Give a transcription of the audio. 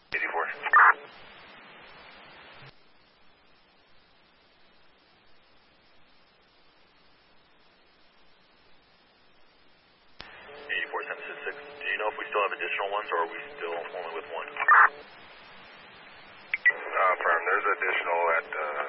84. 84-766. Do you know if we still have additional ones, or are we still only with one? Firm, there's additional at